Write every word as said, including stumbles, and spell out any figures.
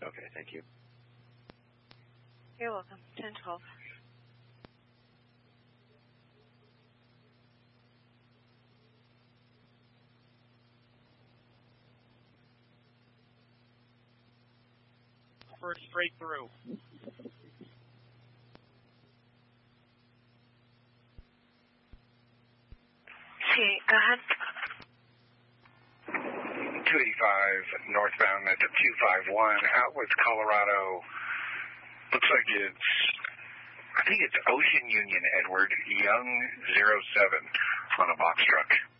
Okay, thank you. You're welcome. ten twelve. First straight through. Okay, go ahead. two eighty-five northbound at the two five one. Out with Colorado. Looks like it's, I think it's Ocean Union, Edward. Young zero seven on a box truck.